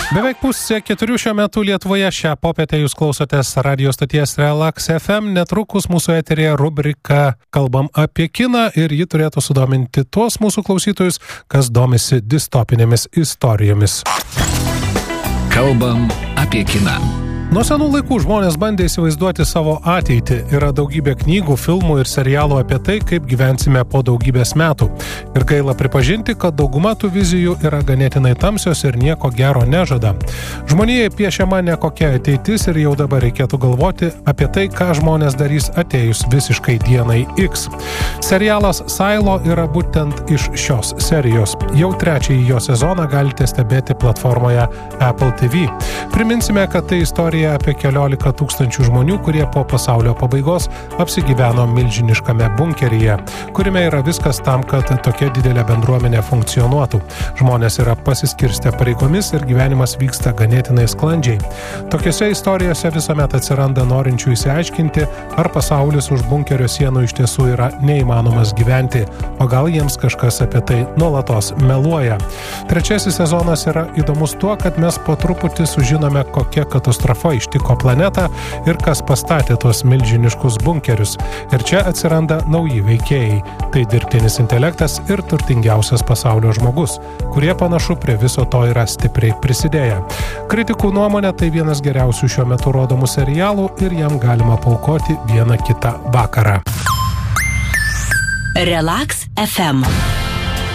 Beveik 3:30 šiuo metu Lietuvoje. Šią popietę jūs klausotės radio stoties Relax FM. Netrukus mūsų eteryje rubrika Kalbam apie kiną ir ji turėtų sudominti tuos mūsų klausytojus, kas domisi distopinėmis istorijomis. Kalbam apie kiną. Nuo senų laikų žmonės bandė įsivaizduoti savo ateitį. Yra daugybė knygų, filmų ir serialų apie tai, kaip gyvensime po daugybės metų. Ir gaila pripažinti, kad dauguma tų vizijų yra ganėtinai tamsios ir nieko gero nežada. Žmonijai piešiama nekokia ateitis ir jau dabar reikėtų galvoti apie tai, ką žmonės darys atėjus visiškai dienai X. Serialas Silo yra būtent iš šios serijos. Jau 3. jo sezoną galite stebėti platformoje Apple TV. Priminsime, kad tai istorija apie 14 000 žmonių, kurie po pasaulio pabaigos apsigyveno milžiniškame bunkeryje, kuriame yra viskas tam, kad tokia didelė bendruomenė funkcionuotų. Žmonės yra pasiskirstę pareigomis ir gyvenimas vyksta ganėtinai sklandžiai. Tokiose istorijose visuomet atsiranda norinčių įsiaiškinti, ar pasaulis už bunkerio sienų iš tiesų yra neįmanomas gyventi, o gal jiems kažkas apie tai nuolatos meluoja. 3. sezonas yra įdomus tuo, kad mes po truputį sužinome, kokia katastrofa ištiko planetą ir kas pastatė tuos milžiniškus bunkerius. Ir čia atsiranda nauji veikėjai. Tai dirbtinis intelektas ir turtingiausias pasaulio žmogus, kurie panašu prie viso to yra stipriai prisidėję. Kritikų nuomonė tai vienas geriausių šiuo metu rodomų serialų ir jam galima paaukoti vieną kitą vakarą. Relax FM.